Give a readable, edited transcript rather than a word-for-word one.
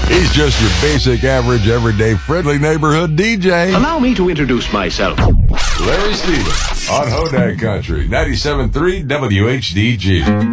He's just your basic, average, everyday, friendly neighborhood DJ. Allow me to introduce myself. Larry Stevens on Hodag Country, 97.3 WHDG.